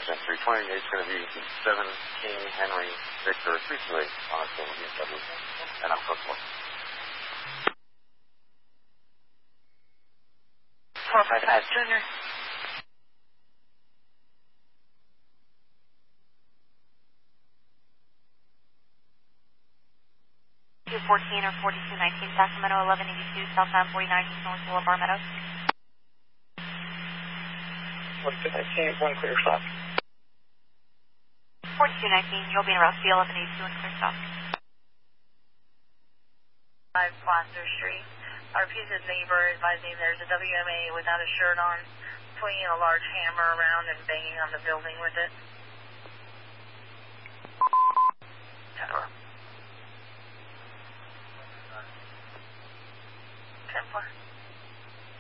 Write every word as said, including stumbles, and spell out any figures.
Descent three twenty, it's going to be seven King Henry Victor three two eight on a single B M W, and I'm close one. four five five Junior. two fourteen or forty-two nineteen, Sacramento, eleven eighty-two, southbound forty-nine, North Boulevard Meadows. forty-two nineteen, one clear stop. forty-two nineteen, you'll be in Rusty, eleven eighty-two, and clear stop. five Foster Street. Our repeated neighbor advising there's a W M A without a shirt on, swinging a large hammer around and banging on the building with it. Tower. ten four.